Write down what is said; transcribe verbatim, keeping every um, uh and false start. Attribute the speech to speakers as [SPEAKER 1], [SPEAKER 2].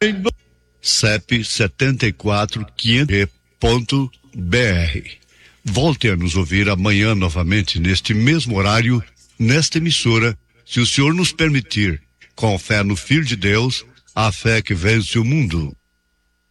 [SPEAKER 1] C E P setenta e quatro quinhentos ponto B R. Volte a nos ouvir amanhã novamente neste mesmo horário, nesta emissora, se o Senhor nos permitir, com fé no Filho de Deus, a fé que vence o mundo.